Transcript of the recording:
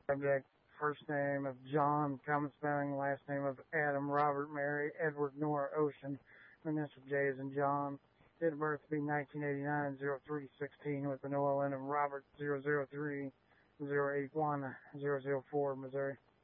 Subject, first name of John, common spelling, last name of Adam, Robert, Mary, Edward, Nora, Ocean, initial J as in John. Date of birth to be 1989, 03/16 with an OLN of Robert 003 081 004, Missouri.